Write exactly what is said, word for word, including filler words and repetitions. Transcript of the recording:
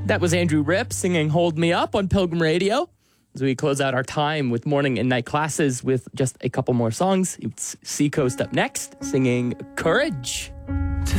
That was Andrew Ripp singing Hold Me Up on Pilgrim Radio. As we close out our time with morning and night classes with just a couple more songs, it's Seacoast up next, singing Courage.